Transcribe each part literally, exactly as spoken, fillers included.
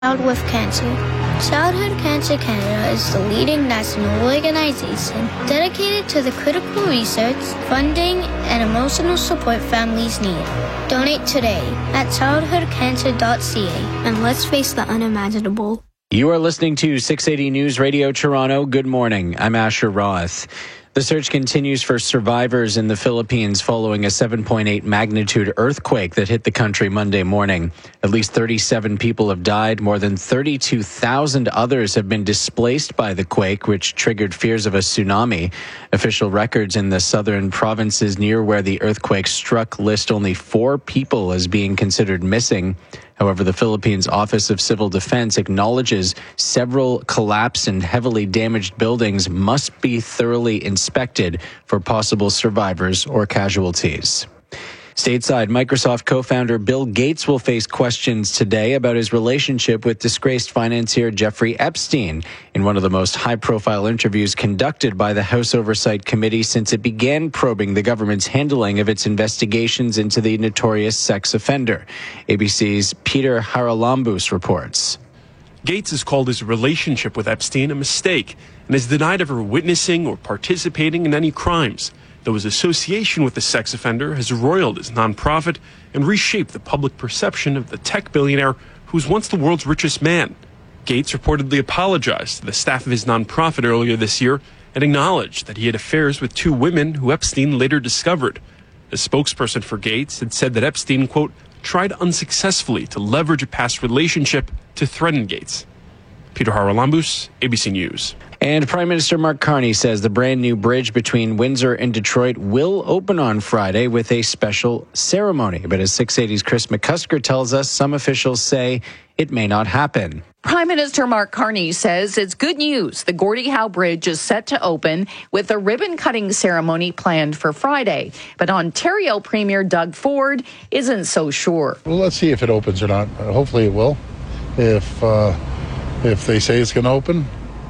Child with Cancer. Childhood Cancer Canada is the leading national organization dedicated to the critical research, funding, and emotional support families need. Donate today at childhood cancer dot c a and let's face the unimaginable. You are listening to six eighty News Radio Toronto. Good morning. I'm Asher Roth. The search continues for survivors in the Philippines following a seven point eight magnitude earthquake that hit the country Monday morning. At least thirty-seven people have died. More than thirty-two thousand others have been displaced by the quake, which triggered fears of a tsunami. Official records in the southern provinces near where the earthquake struck list only four people as being considered missing. However, the Philippines Office of Civil Defense acknowledges several collapsed and heavily damaged buildings must be thoroughly inspected for possible survivors or casualties. Stateside, Microsoft co-founder Bill Gates will face questions today about his relationship with disgraced financier Jeffrey Epstein in one of the most high-profile interviews conducted by the House Oversight Committee since it began probing the government's handling of its investigations into the notorious sex offender. A B C's Peter Haralambous reports. Gates has called his relationship with Epstein a mistake and has denied ever witnessing or participating in any crimes, though his association with the sex offender has roiled his nonprofit and reshaped the public perception of the tech billionaire who was once the world's richest man. Gates reportedly apologized to the staff of his nonprofit earlier this year and acknowledged that he had affairs with two women who Epstein later discovered. A spokesperson for Gates had said that Epstein, quote, tried unsuccessfully to leverage a past relationship to threaten Gates. Peter Haralambous, A B C News. And Prime Minister Mark Carney says the brand new bridge between Windsor and Detroit will open on Friday with a special ceremony. But as six eighty's Chris McCusker tells us, some officials say it may not happen. Prime Minister Mark Carney says it's good news. The Gordie Howe Bridge is set to open with a ribbon-cutting ceremony planned for Friday. But Ontario Premier Doug Ford isn't so sure. Well, let's see if it opens or not. Uh, hopefully it will. If, uh, if they say it's going to open,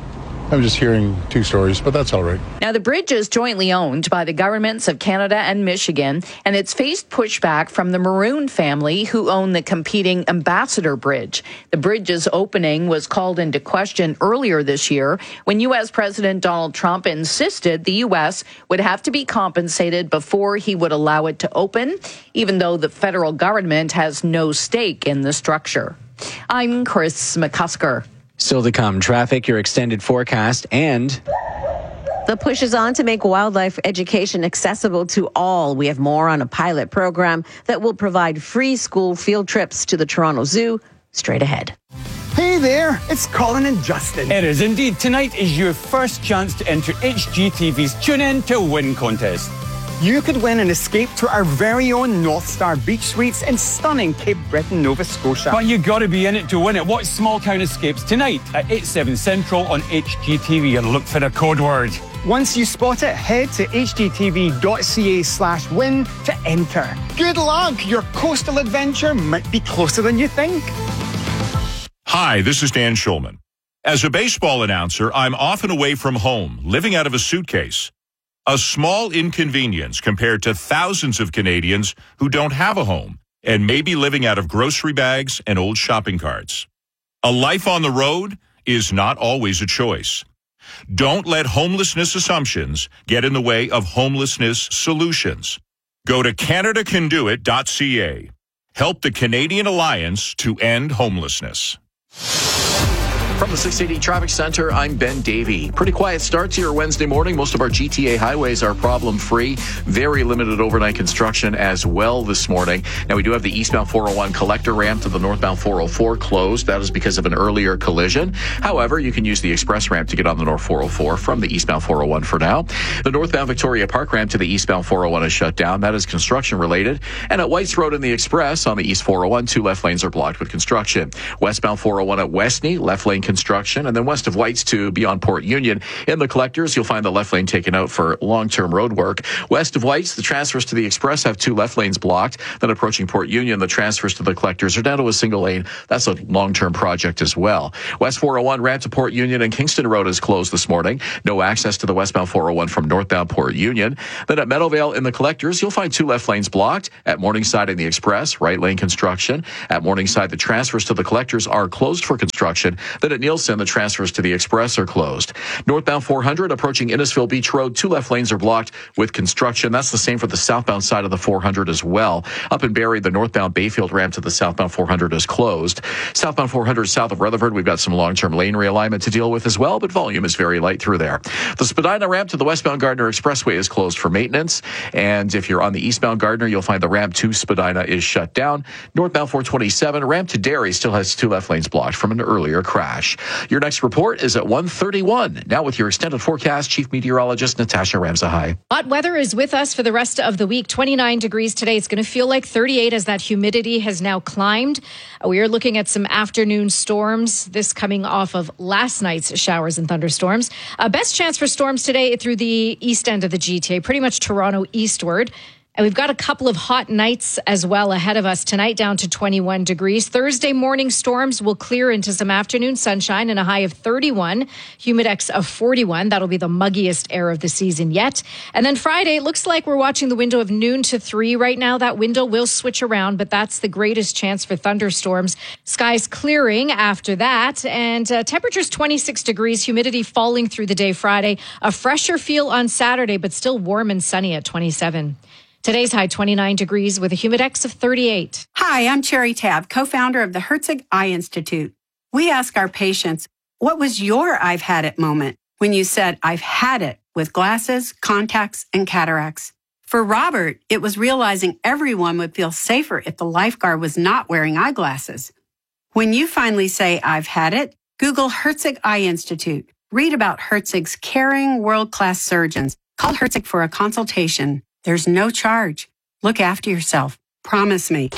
I'm just hearing two stories, but that's all right. Now, the bridge is jointly owned by the governments of Canada and Michigan, and it's faced pushback from the Maroon family, who own the competing Ambassador Bridge. The bridge's opening was called into question earlier this year when U S President Donald Trump insisted the U S would have to be compensated before he would allow it to open, even though the federal government has no stake in the structure. I'm Chris McCusker. Still to come, traffic, your extended forecast, and the push is on to make wildlife education accessible to all. We have more on a pilot program that will provide free school field trips to the Toronto Zoo straight ahead. Hey there, it's Colin and Justin. It is indeed. Tonight is your first chance to enter H G T V's Tune In to Win contest. You could win an escape to our very own North Star Beach Suites in stunning Cape Breton, Nova Scotia. But you got to be in it to win it. Watch Small Town Escapes tonight at eight, seven Central on H G T V and look for the code word. Once you spot it, head to h g t v dot c a slash win to enter. Good luck! Your coastal adventure might be closer than you think. Hi, this is Dan Schulman. As a baseball announcer, I'm often away from home, living out of a suitcase. A small inconvenience compared to thousands of Canadians who don't have a home and may be living out of grocery bags and old shopping carts. A life on the road is not always a choice. Don't let homelessness assumptions get in the way of homelessness solutions. Go to canada can do it dot c a. Help the Canadian Alliance to end homelessness. From the six eighty Traffic Center, I'm Ben Davey. Pretty quiet start to your Wednesday morning. Most of our G T A highways are problem-free. Very limited overnight construction as well this morning. Now, we do have the eastbound four oh one collector ramp to the northbound four oh four closed. That is because of an earlier collision. However, you can use the express ramp to get on the north four oh four from the eastbound four oh one for now. The northbound Victoria Park ramp to the eastbound four oh one is shut down. That is construction-related. And at Whites Road in the Express on the east four oh one, two left lanes are blocked with construction. Westbound four oh one at Westney, left lane construction. And then west of Whites to beyond Port Union. In the collectors, you'll find the left lane taken out for long-term road work. West of Whites, the transfers to the Express have two left lanes blocked. Then approaching Port Union, the transfers to the collectors are down to a single lane. That's a long-term project as well. West four oh one ramp to Port Union and Kingston Road is closed this morning. No access to the westbound four oh one from northbound Port Union. Then at Meadowvale in the collectors, you'll find two left lanes blocked. At Morningside in the Express, right lane construction. At Morningside, the transfers to the collectors are closed for construction. Then at Nielsen, the transfers to the Express are closed. Northbound four hundred approaching Innisfil Beach Road, two left lanes are blocked with construction. That's the same for the southbound side of the four hundred as well. Up in Barrie, the northbound Bayfield ramp to the southbound four hundred is closed. Southbound four hundred south of Rutherford, we've got some long-term lane realignment to deal with as well, but volume is very light through there. The Spadina ramp to the westbound Gardner Expressway is closed for maintenance. And if you're on the eastbound Gardner, you'll find the ramp to Spadina is shut down. Northbound four twenty-seven, ramp to Derry still has two left lanes blocked from an earlier crash. Your next report is at one thirty-one. Now with your extended forecast, Chief Meteorologist Natasha Ramsahai. Hot weather is with us for the rest of the week. twenty-nine degrees today. It's going to feel like thirty-eight as that humidity has now climbed. We are looking at some afternoon storms. This coming off of last night's showers and thunderstorms. Uh, best chance for storms today through the east end of the G T A, pretty much Toronto eastward. And we've got a couple of hot nights as well ahead of us tonight, down to twenty-one degrees. Thursday morning storms will clear into some afternoon sunshine and a high of thirty-one, humidex of forty-one. That'll be the muggiest air of the season yet. And then Friday, it looks like we're watching the window of noon to three right now. That window will switch around, but that's the greatest chance for thunderstorms. Skies clearing after that, and uh, temperatures twenty-six degrees, humidity falling through the day Friday. A fresher feel on Saturday, but still warm and sunny at twenty-seven. Today's high twenty-nine degrees with a humidex of thirty-eight. Hi, I'm Cherry Tab, co-founder of the Herzig Eye Institute. We ask our patients, what was your I've had it moment when you said, I've had it with glasses, contacts, and cataracts? For Robert, it was realizing everyone would feel safer if the lifeguard was not wearing eyeglasses. When you finally say, I've had it, Google Herzig Eye Institute. Read about Herzig's caring, world-class surgeons. Call Herzig for a consultation. There's no charge. Look after yourself. Promise me.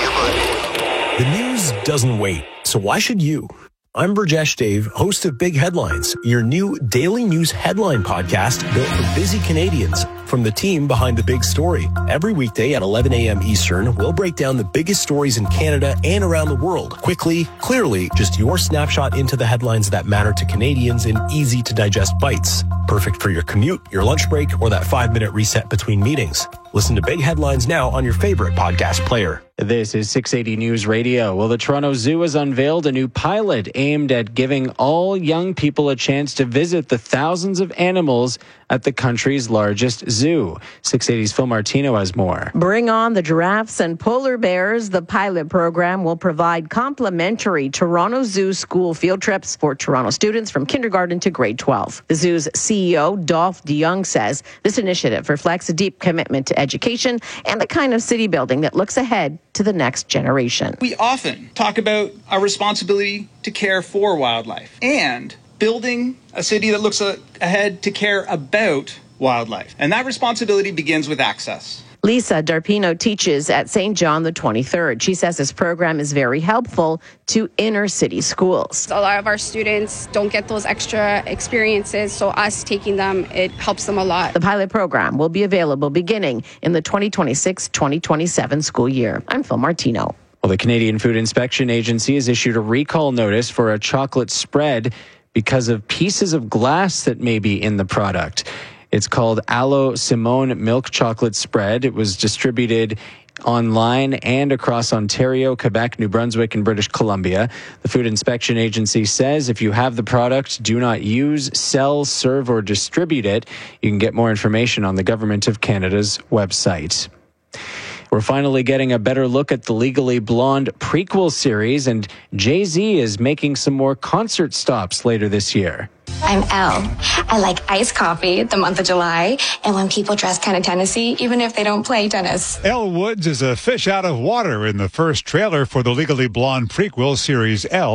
The news doesn't wait, so why should you? I'm Burjesh Dave, host of Big Headlines, your new daily news headline podcast built for busy Canadians from the team behind the big story. Every weekday at eleven a.m. Eastern, we'll break down the biggest stories in Canada and around the world. Quickly, clearly, just your snapshot into the headlines that matter to Canadians in easy-to-digest bites. Perfect for your commute, your lunch break, or that five-minute reset between meetings. Listen to Big Headlines now on your favorite podcast player. This is six eighty News Radio. Well, the Toronto Zoo has unveiled a new pilot aimed at giving all young people a chance to visit the thousands of animals at the country's largest zoo. six eighty's Phil Martino has more. Bring on the giraffes and polar bears. The pilot program will provide complimentary Toronto Zoo school field trips for Toronto students from kindergarten to grade twelve. The zoo's C E O, Dolph DeYoung, says this initiative reflects a deep commitment to education and the kind of city building that looks ahead to the next generation. We often talk about our responsibility to care for wildlife and building a city that looks a- ahead to care about wildlife. And that responsibility begins with access. Lisa Darpino teaches at Saint John the twenty-third. She says this program is very helpful to inner city schools. A lot of our students don't get those extra experiences, so us taking them, it helps them a lot. The pilot program will be available beginning in the twenty twenty-six twenty twenty-seven school year. I'm Phil Martino. Well, the Canadian Food Inspection Agency has issued a recall notice for a chocolate spread because of pieces of glass that may be in the product. It's called Alo Simone Milk Chocolate Spread. It was distributed online and across Ontario, Quebec, New Brunswick, and British Columbia. The Food Inspection Agency says if you have the product, do not use, sell, serve, or distribute it. You can get more information on the Government of Canada's website. We're finally getting a better look at the Legally Blonde prequel series, and Jay-Z is making some more concert stops later this year. I'm Elle. I like iced coffee the month of July, and when people dress kind of Tennessee, even if they don't play tennis. Elle Woods is a fish out of water in the first trailer for the Legally Blonde prequel series Elle.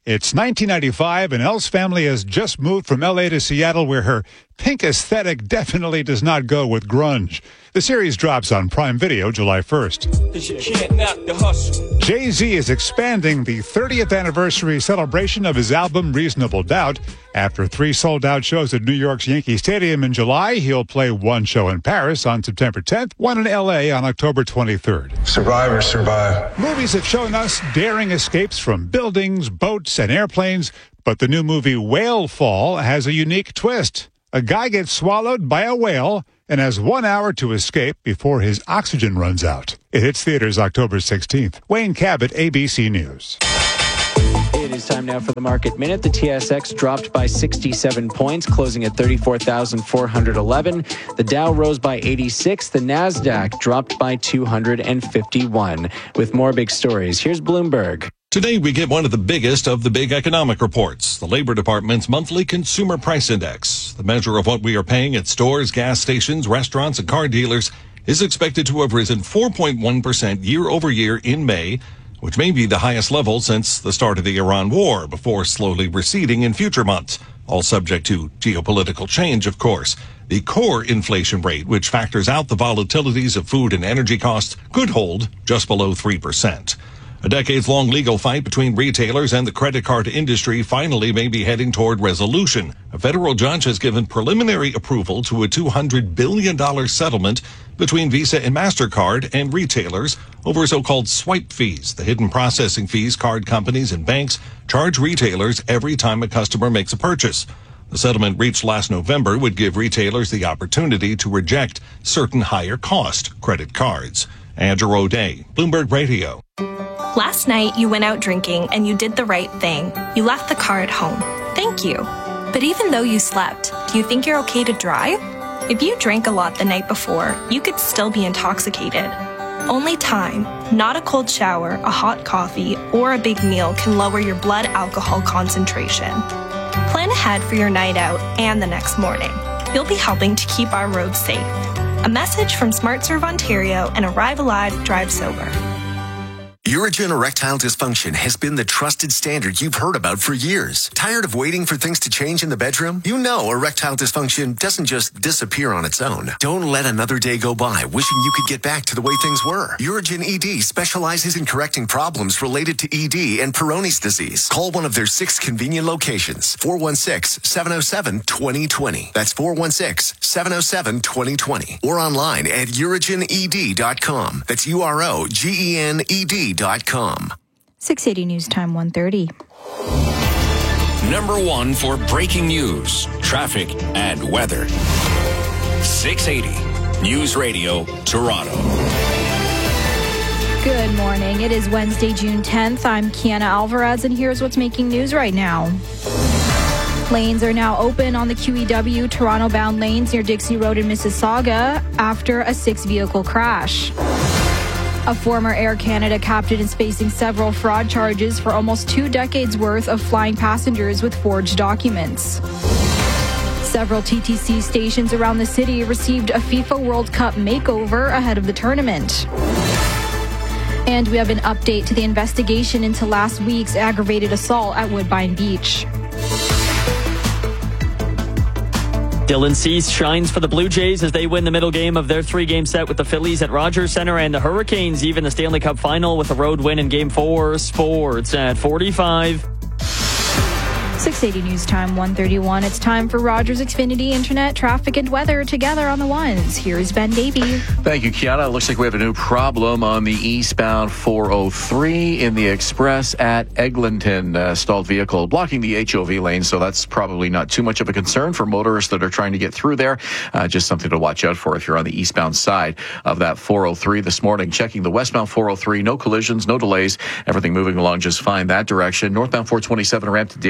It's nineteen ninety-five, and Elle's family has just moved from L A to Seattle, where her pink aesthetic definitely does not go with grunge. The series drops on Prime Video July first. Jay-Z is expanding the thirtieth anniversary celebration of his album Reasonable Doubt. After three sold-out shows at New York's Yankee Stadium in July, he'll play one show in Paris on September tenth, one in L A on October twenty-third. Survivors survive. Movies have shown us daring escapes from buildings, boats, and airplanes, but the new movie Whale Fall has a unique twist. A guy gets swallowed by a whale and has one hour to escape before his oxygen runs out. It hits theaters October sixteenth. Wayne Cabot, A B C News. It is time now for the Market Minute. The T S X dropped by sixty-seven points, closing at thirty-four thousand four hundred eleven. The Dow rose by eighty-six. The Nasdaq dropped by two hundred fifty-one. With more big stories, here's Bloomberg. Today, we get one of the biggest of the big economic reports, the Labor Department's monthly Consumer Price Index. The measure of what we are paying at stores, gas stations, restaurants, and car dealers is expected to have risen four point one percent year over year in May, which may be the highest level since the start of the Iran war, before slowly receding in future months, all subject to geopolitical change, of course. The core inflation rate, which factors out the volatilities of food and energy costs, could hold just below three percent. A decades-long legal fight between retailers and the credit card industry finally may be heading toward resolution. A federal judge has given preliminary approval to a two hundred billion dollars settlement between Visa and MasterCard and retailers over so-called swipe fees, the hidden processing fees card companies and banks charge retailers every time a customer makes a purchase. The settlement reached last November would give retailers the opportunity to reject certain higher-cost credit cards. Andrew O'Day, Bloomberg Radio. Last night, you went out drinking and you did the right thing. You left the car at home. Thank you. But even though you slept, do you think you're okay to drive? If you drank a lot the night before, you could still be intoxicated. Only time, not a cold shower, a hot coffee, or a big meal can lower your blood alcohol concentration. Plan ahead for your night out and the next morning. You'll be helping to keep our roads safe. A message from SmartServe Ontario and Arrive Alive, Drive Sober. Urigen Erectile Dysfunction has been the trusted standard you've heard about for years. Tired of waiting for things to change in the bedroom? You know erectile dysfunction doesn't just disappear on its own. Don't let another day go by wishing you could get back to the way things were. Urigen E D specializes in correcting problems related to E D and Peyronie's disease. Call one of their six convenient locations. four one six, seven oh seven, two oh two oh. That's four one six, seven oh seven, two oh two oh. Or online at urigen e d dot com. That's U R O G E N E D dot com. six eighty News Time one thirty. Number one for breaking news, traffic, and weather. six eighty News Radio, Toronto. Good morning. It is Wednesday, June tenth. I'm Kiana Alvarez, and here's what's making news right now. Lanes are now open on the Q E W Toronto-bound lanes near Dixie Road in Mississauga after a six-vehicle crash. A former Air Canada captain is facing several fraud charges for almost two decades' worth of flying passengers with forged documents. Several T T C stations around the city received a FIFA World Cup makeover ahead of the tournament. And we have an update to the investigation into last week's aggravated assault at Woodbine Beach. Dylan Cease shines for the Blue Jays as they win the middle game of their three-game set with the Phillies at Rogers Center, and the Hurricanes even the Stanley Cup final with a road win in Game four. Sports at forty-five. six eighty News Time one thirty-one. It's time for Rogers Xfinity Internet, traffic, and weather together on the ones. Here's Ben Davey. Thank you, Kiana. It looks like we have a new problem on the eastbound four oh three in the Express at Eglinton. Uh, stalled vehicle blocking the H O V lane, so that's probably not too much of a concern for motorists that are trying to get through there. Uh, just something to watch out for if you're on the eastbound side of that four oh three this morning. Checking the westbound four oh three, no collisions, no delays. Everything moving along just fine that direction. Northbound four twenty-seven ramp to Derry, still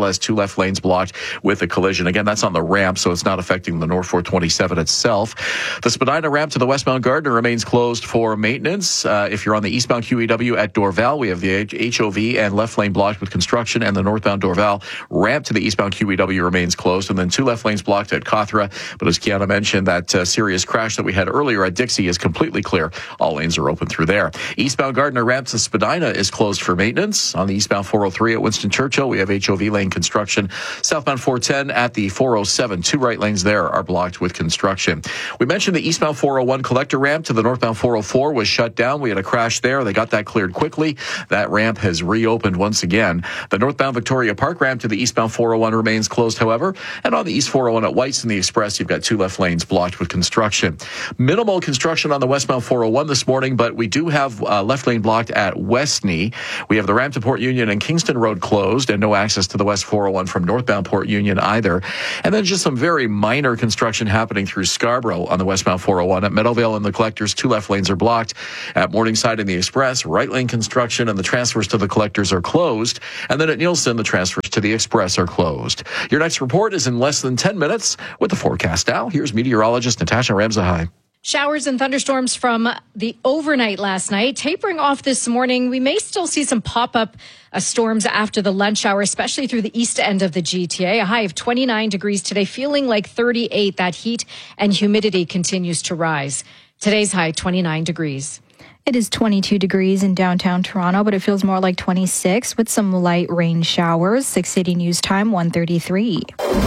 still has two left lanes blocked with a collision. Again, that's on the ramp, so it's not affecting the North four twenty-seven itself. The Spadina ramp to the westbound Gardner remains closed for maintenance. Uh, if you're on the eastbound Q E W at Dorval, we have the H O V and left lane blocked with construction, and the northbound Dorval ramp to the eastbound Q E W remains closed, and then two left lanes blocked at Kothra. But as Kiana mentioned, that uh, serious crash that we had earlier at Dixie is completely clear. All lanes are open through there. Eastbound Gardner ramp to Spadina is closed for maintenance. On the eastbound four oh three at Winston Churchill, we have H O V lane construction. Southbound four ten at the four oh seven, two right lanes there are blocked with construction. We mentioned the eastbound four oh one collector ramp to the northbound four oh four was shut down. We had a crash there. They got that cleared quickly. That ramp has reopened once again. The northbound Victoria Park ramp to the eastbound four oh one remains closed, however. And on the east four oh one at White's and the Express, you've got two left lanes blocked with construction. Minimal construction on the westbound four oh one this morning, but we do have uh, left lane blocked at Westney. We have the ramp to Port Union and Kingston Road closed, and no access to the west four oh one from northbound Port Union either. And then just some very minor construction happening through Scarborough on the westbound four oh one. At Meadowvale and the Collectors, two left lanes are blocked. At Morningside and the Express, right lane construction and the transfers to the Collectors are closed. And then at Nielsen, the transfers to the Express are closed. Your next report is in less than ten minutes with the forecast now. Here's meteorologist Natasha Ramzahai. Showers and thunderstorms from the overnight last night, tapering off this morning. We may still see some pop-up uh, storms after the lunch hour, especially through the east end of the G T A. A high of twenty-nine degrees today, feeling like thirty-eight. That heat and humidity continues to rise. Today's high, twenty-nine degrees. It is twenty-two degrees in downtown Toronto, but it feels more like twenty-six with some light rain showers. six eighty News Time, one thirty-three.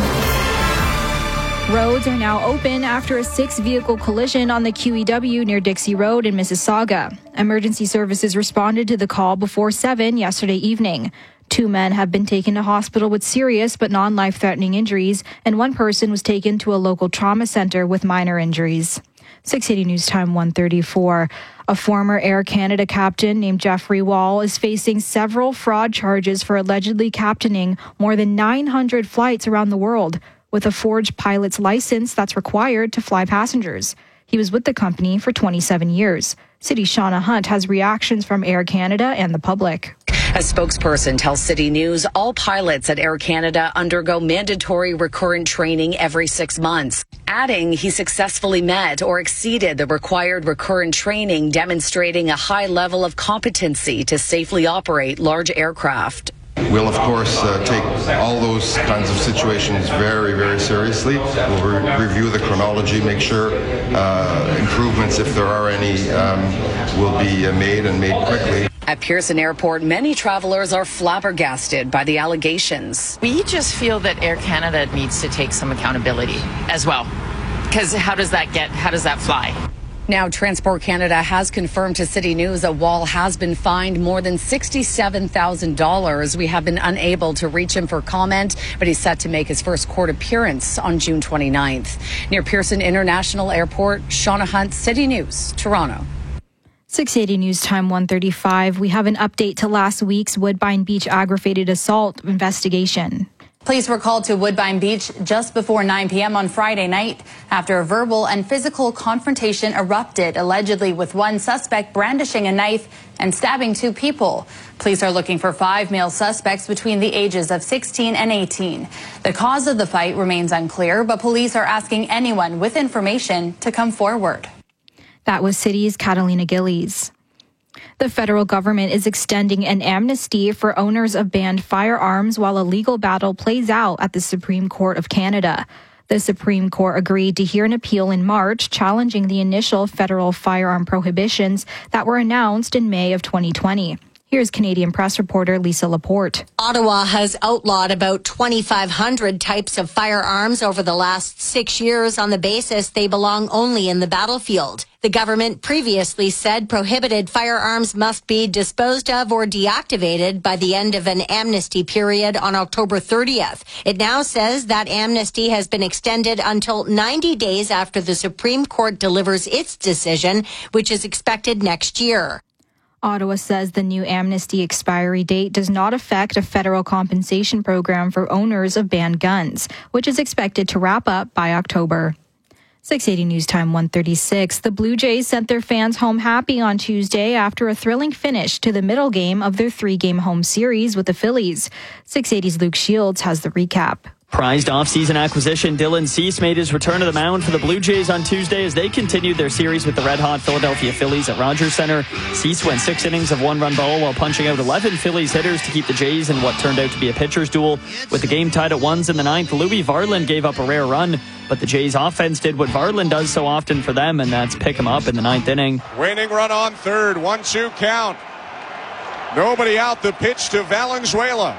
Roads are now open after a six-vehicle collision on the Q E W near Dixie Road in Mississauga. Emergency services responded to the call before seven yesterday evening. Two men have been taken to hospital with serious but non-life-threatening injuries, and one person was taken to a local trauma center with minor injuries. six eighty News Time, one thirty-four. A former Air Canada captain named Jeffrey Wall is facing several fraud charges for allegedly captaining more than nine hundred flights around the world with a forged pilot's license that's required to fly passengers. He was with the company for twenty-seven years. City Shauna Hunt has reactions from Air Canada and the public. A spokesperson tells City News all pilots at Air Canada undergo mandatory recurrent training every six months, adding he successfully met or exceeded the required recurrent training, demonstrating a high level of competency to safely operate large aircraft. We'll, of course, uh, take all those kinds of situations very, very seriously. We'll re- review the chronology, make sure uh, improvements, if there are any, um, will be uh, made and made quickly. At Pearson Airport, many travelers are flabbergasted by the allegations. We just feel that Air Canada needs to take some accountability as well. Because how does that get, how does that fly? Now, Transport Canada has confirmed to City News that Wall has been fined more than sixty-seven thousand dollars. We have been unable to reach him for comment, but he's set to make his first court appearance on June twenty-ninth. Near Pearson International Airport, Shauna Hunt, City News, Toronto. six eighty News Time, one thirty-five. We have an update to last week's Woodbine Beach aggravated assault investigation. Police were called to Woodbine Beach just before nine p.m. on Friday night after a verbal and physical confrontation erupted, allegedly with one suspect brandishing a knife and stabbing two people. Police are looking for five male suspects between the ages of sixteen and eighteen. The cause of the fight remains unclear, but police are asking anyone with information to come forward. That was City's Catalina Gillies. The federal government is extending an amnesty for owners of banned firearms while a legal battle plays out at the Supreme Court of Canada. The Supreme Court agreed to hear an appeal in March challenging the initial federal firearm prohibitions that were announced in May of twenty twenty. Here's Canadian Press reporter Lisa Laporte. Ottawa has outlawed about twenty-five hundred types of firearms over the last six years on the basis they belong only in the battlefield. The government previously said prohibited firearms must be disposed of or deactivated by the end of an amnesty period on October thirtieth. It now says that amnesty has been extended until ninety days after the Supreme Court delivers its decision, which is expected next year. Ottawa says the new amnesty expiry date does not affect a federal compensation program for owners of banned guns, which is expected to wrap up by October. six eighty News Time one thirty-six. The Blue Jays sent their fans home happy on Tuesday after a thrilling finish to the middle game of their three-game home series with the Phillies. six eighty's Luke Shields has the recap. Prized offseason acquisition Dylan Cease made his return to the mound for the Blue Jays on Tuesday as they continued their series with the red-hot Philadelphia Phillies at Rogers Center. Cease went six innings of one-run ball while punching out eleven Phillies hitters to keep the Jays in what turned out to be a pitcher's duel. With the game tied at ones in the ninth, Louis Varland gave up a rare run, but the Jays offense did what Varland does so often for them, and that's pick him up in the ninth inning. Winning run on third, one two count. Nobody out, the pitch to Valenzuela.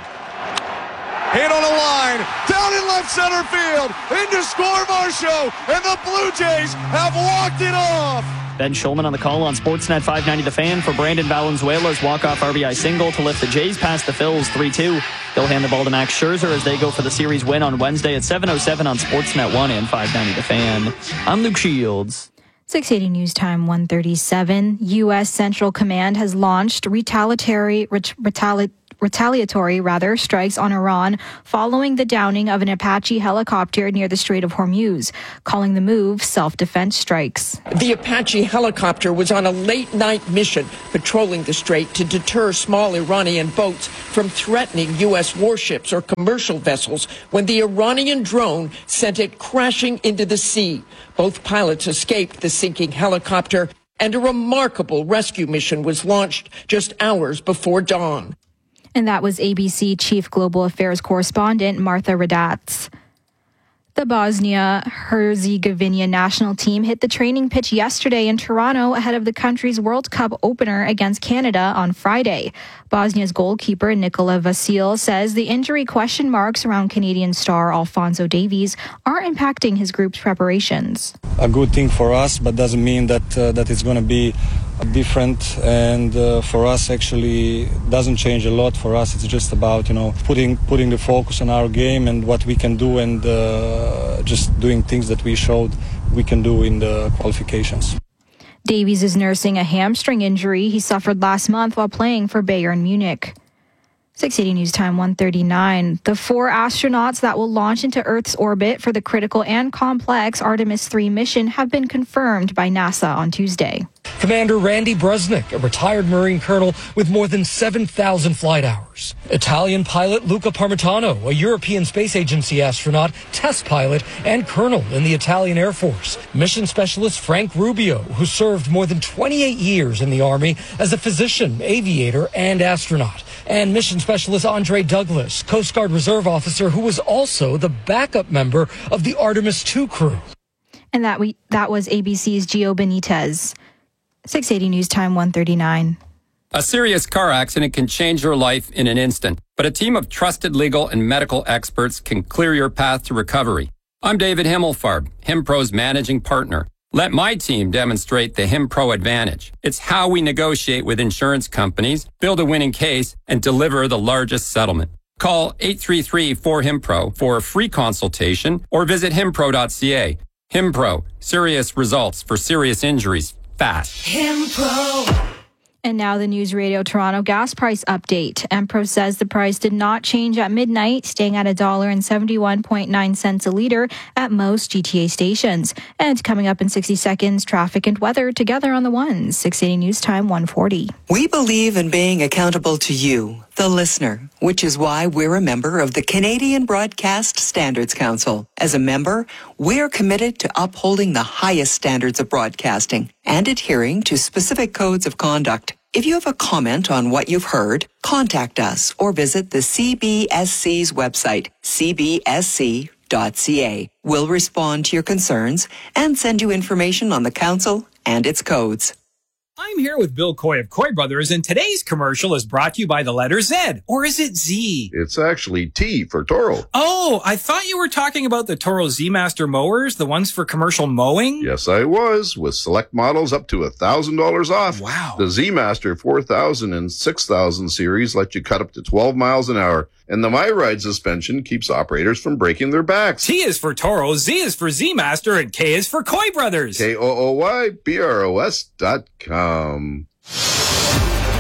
Hit on a line, down in left center field, into score Marshall, and the Blue Jays have walked it off. Ben Schulman on the call on Sportsnet five ninety The Fan for Brandon Valenzuela's walk-off R B I single to lift the Jays past the Phils three two. They'll hand the ball to Max Scherzer as they go for the series win on Wednesday at seven oh seven on Sportsnet one and five ninety The Fan. I'm Luke Shields. six eighty News Time one thirty-seven. U S Central Command has launched retaliatory retali- retaliatory rather strikes on Iran following the downing of an Apache helicopter near the Strait of Hormuz, calling the move self-defense strikes. The Apache helicopter was on a late-night mission patrolling the strait to deter small Iranian boats from threatening U S warships or commercial vessels when the Iranian drone sent it crashing into the sea. Both pilots escaped the sinking helicopter, and a remarkable rescue mission was launched just hours before dawn. And that was A B C Chief Global Affairs Correspondent Martha Radatz. The Bosnia-Herzegovina national team hit the training pitch yesterday in Toronto ahead of the country's World Cup opener against Canada on Friday. Bosnia's goalkeeper Nikola Vasil says the injury question marks around Canadian star Alphonso Davies are impacting his group's preparations. A good thing for us, but doesn't mean that uh, that it's going to be different, and uh, for us actually doesn't change a lot. For us it's just about, you know, putting putting the focus on our game and what we can do, and uh, just doing things that we showed we can do in the qualifications. Davies is nursing a hamstring injury he suffered last month while playing for Bayern Munich. six eighty News Time one thirty-nine. The four astronauts that will launch into Earth's orbit for the critical and complex Artemis three mission have been confirmed by NASA on Tuesday. Commander Randy Brusnick, a retired Marine colonel with more than seven thousand flight hours. Italian pilot Luca Parmitano, a European Space Agency astronaut, test pilot, and colonel in the Italian Air Force. Mission specialist Frank Rubio, who served more than twenty-eight years in the Army as a physician, aviator, and astronaut. And mission specialist Andre Douglas, Coast Guard Reserve officer who was also the backup member of the Artemis two crew. And that we that was A B C's Gio Benitez. six eighty News Time one thirty-nine. A serious car accident can change your life in an instant, but a team of trusted legal and medical experts can clear your path to recovery. I'm David Himmelfarb, HimPro's managing partner. Let my team demonstrate the HimPro advantage. It's how we negotiate with insurance companies, build a winning case, and deliver the largest settlement. Call eight three three four HimPro for a free consultation or visit himpro dot c a. HimPro, serious results for serious injuries, fast. HimPro. And now the News Radio Toronto gas price update. Empro says the price did not change at midnight, staying at one dollar and seventy-one point nine cents a litre at most G T A stations. And coming up in sixty seconds, traffic and weather together on the ones. six eighty News Time one forty. We believe in being accountable to you, the listener, which is why we're a member of the Canadian Broadcast Standards Council. As a member, we're committed to upholding the highest standards of broadcasting and adhering to specific codes of conduct. If you have a comment on what you've heard, contact us or visit the C B S C's website, c b s c dot c a. We'll respond to your concerns and send you information on the council and its codes. I'm here with Bill Coy of Coy Brothers, and today's commercial is brought to you by the letter Z. Or is it Z? It's actually T for Toro. Oh, I thought you were talking about the Toro Z Master mowers, the ones for commercial mowing? Yes, I was, with select models up to one thousand dollars off. Wow. The Z Master four thousand and six thousand series let you cut up to twelve miles an hour. And the MyRide suspension keeps operators from breaking their backs. T is for Toro, Z is for Z Master, and K is for Coy Brothers. K O O Y B R O S dot com.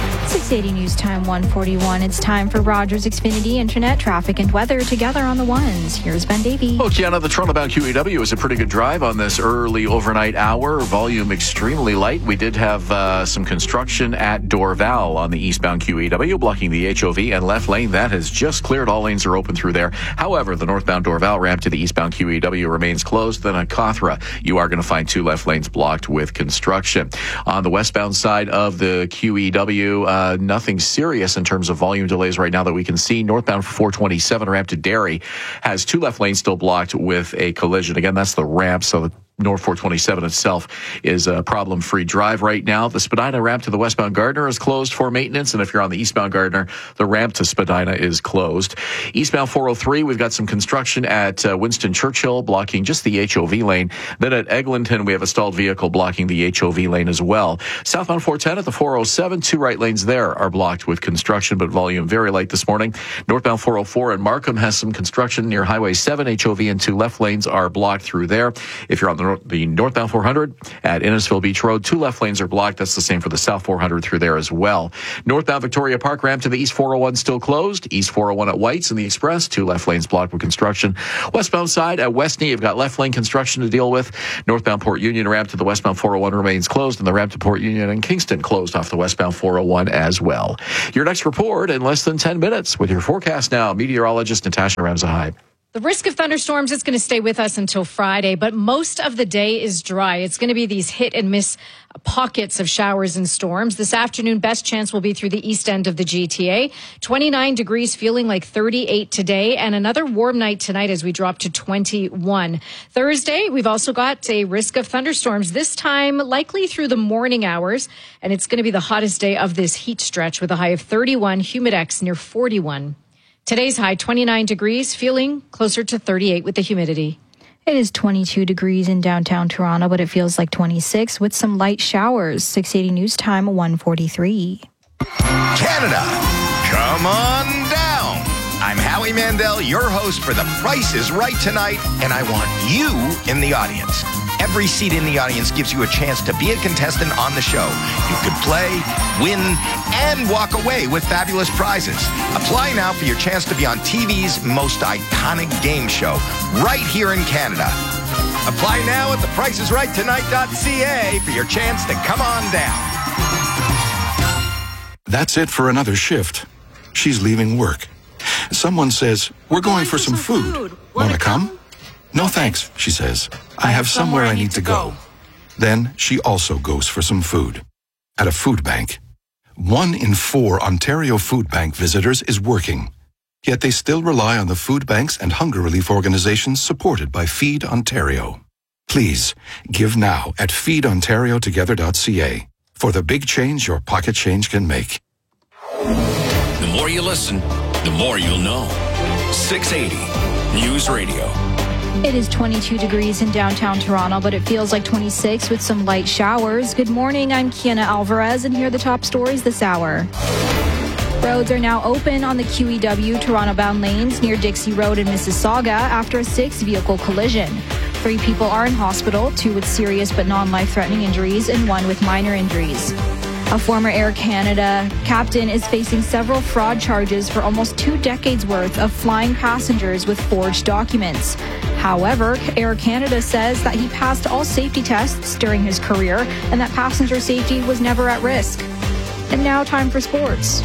six eighty News Time one forty-one. It's time for Rogers Xfinity Internet, traffic and weather together on the ones. Here's Ben Davey. Well, Kiana, the Toronto-bound Q E W is a pretty good drive on this early overnight hour. Volume extremely light. We did have uh, some construction at Dorval on the eastbound Q E W, blocking the H O V and left lane. That has just cleared. All lanes are open through there. However, the northbound Dorval ramp to the eastbound Q E W remains closed. Then on Cothra, you are going to find two left lanes blocked with construction. On the westbound side of the Q E W, uh, nothing serious in terms of volume delays right now that we can see. Northbound four twenty-seven ramp to Derry has two left lanes still blocked with a collision. Again, that's the ramp, so the North four twenty-seven itself is a problem-free drive right now. The Spadina ramp to the westbound Gardner is closed for maintenance, and if you're on the eastbound Gardner, the ramp to Spadina is closed. Eastbound four oh three, we've got some construction at uh, Winston Churchill, blocking just the H O V lane. Then at Eglinton, we have a stalled vehicle blocking the H O V lane as well. Southbound four ten at the four oh seven, two right lanes there are blocked with construction, but volume very light this morning. Northbound four oh four in Markham has some construction near Highway seven. H O V and two left lanes are blocked through there. If you're on the The northbound four hundred at Innisfil Beach Road, two left lanes are blocked. That's the same for the south four hundred through there as well. Northbound Victoria Park ramp to the east four oh one still closed. East four oh one at White's and the Express, two left lanes blocked with construction. Westbound side at Westney, you've got left lane construction to deal with. Northbound Port Union ramp to the westbound four oh one remains closed, and the ramp to Port Union and Kingston closed off the westbound four oh one as well. Your next report in less than ten minutes with your forecast now. Meteorologist Natasha Ramzahai. The risk of thunderstorms is going to stay with us until Friday, but most of the day is dry. It's going to be these hit and miss pockets of showers and storms. This afternoon, best chance will be through the east end of the G T A. twenty-nine degrees, feeling like thirty-eight today, and another warm night tonight as we drop to twenty-one. Thursday, we've also got a risk of thunderstorms, this time likely through the morning hours, and it's going to be the hottest day of this heat stretch with a high of thirty-one, humidex near forty-one. Today's high, twenty-nine degrees, feeling closer to thirty-eight with the humidity. It is twenty-two degrees in downtown Toronto, but it feels like twenty-six with some light showers. six eighty News Time, one forty-three. Canada, come on down. I'm Howie Mandel, your host for The Price is Right tonight, and I want you in the audience. Every seat in the audience gives you a chance to be a contestant on the show. You could play, win, and walk away with fabulous prizes. Apply now for your chance to be on T V's most iconic game show, right here in Canada. Apply now at the price is right tonight dot c a for your chance to come on down. That's it for another shift. She's leaving work. Someone says, we're going for some food. Wanna come? No thanks, she says. I have somewhere I need to go. Then she also goes for some food. At a food bank. One in four Ontario Food Bank visitors is working. Yet they still rely on the food banks and hunger relief organizations supported by Feed Ontario. Please, give now at feed ontario together dot c a for the big change your pocket change can make. The more you listen, the more you'll know. six eighty News Radio. It is twenty-two degrees in downtown Toronto, but it feels like twenty-six with some light showers. Good morning, I'm Kiana Alvarez, and here are the top stories this hour. Roads are now open on the Q E W Toronto-bound lanes near Dixie Road in Mississauga after a six-vehicle collision. Three people are in hospital, two with serious but non-life-threatening injuries and one with minor injuries. A former Air Canada captain is facing several fraud charges for almost two decades worth of flying passengers with forged documents. However, Air Canada says that he passed all safety tests during his career and that passenger safety was never at risk. And now time for sports.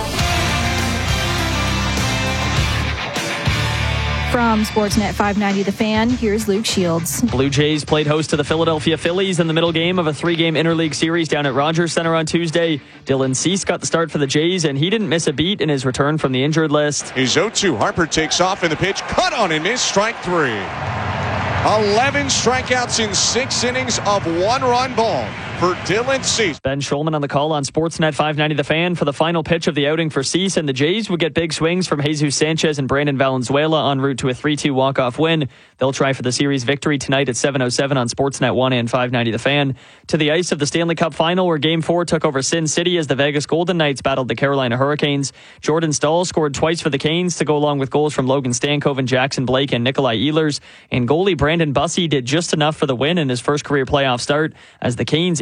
From Sportsnet five ninety The Fan, here's Luke Shields. Blue Jays played host to the Philadelphia Phillies in the middle game of a three-game interleague series down at Rogers Centre on Tuesday. Dylan Cease got the start for the Jays, and he didn't miss a beat in his return from the injured list. He's oh two. Harper takes off, and the pitch cut on and missed, strike three. eleven strikeouts in six innings of one-run ball for Dylan Cease. Ben Schulman on the call on Sportsnet five ninety The Fan for the final pitch of the outing for Cease, and the Jays would get big swings from Jesus Sanchez and Brandon Valenzuela en route to a three two walk-off win. They'll try for the series victory tonight at seven oh seven on Sportsnet one and five ninety The Fan. To the ice of the Stanley Cup Final, where Game four took over Sin City as the Vegas Golden Knights battled the Carolina Hurricanes. Jordan Staal scored twice for the Canes to go along with goals from Logan Stankoven, Jackson Blake, and Nikolai Ehlers. And goalie Brandon Bussey did just enough for the win in his first career playoff start as the Canes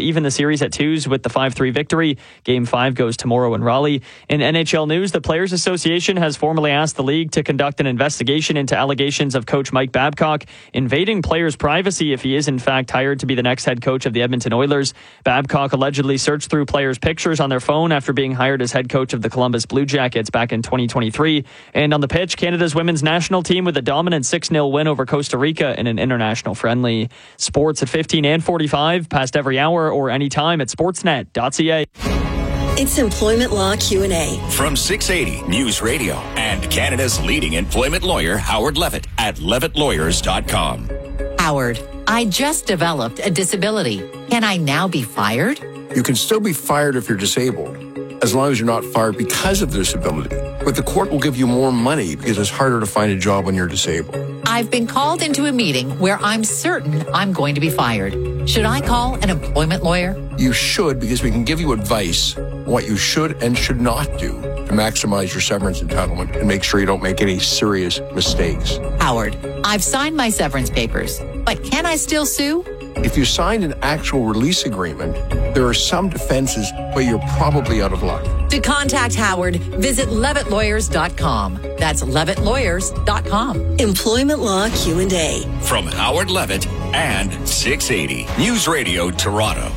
even the series at twos with the five three victory. Game five goes tomorrow in Raleigh. In N H L news, the Players Association has formally asked the league to conduct an investigation into allegations of coach Mike Babcock invading players' privacy if he is in fact hired to be the next head coach of the Edmonton Oilers. Babcock allegedly searched through players' pictures on their phone after being hired as head coach of the Columbus Blue Jackets back in twenty twenty-three. And on the pitch, Canada's women's national team with a dominant six nil win over Costa Rica in an international friendly. Sports at fifteen and forty-five, past every hour or anytime at sportsnet dot c a. It's Employment Law Q and A. From six eighty News Radio and Canada's leading employment lawyer, Howard Levitt, at levitt lawyers dot com. Howard, I just developed a disability. Can I now be fired? You can still be fired if you're disabled, as long as you're not fired because of disability. But the court will give you more money because it's harder to find a job when you're disabled. I've been called into a meeting where I'm certain I'm going to be fired. Should I call an employment lawyer? You should, because we can give you advice on what you should and should not do to maximize your severance entitlement and make sure you don't make any serious mistakes. Howard, I've signed my severance papers, but can I still sue? If you signed an actual release agreement, there are some defenses, but you're probably out of luck. To contact Howard, visit levitt lawyers dot com. That's levitt lawyers dot com. Employment Law Q and A. From Howard Levitt and six eighty News Radio Toronto.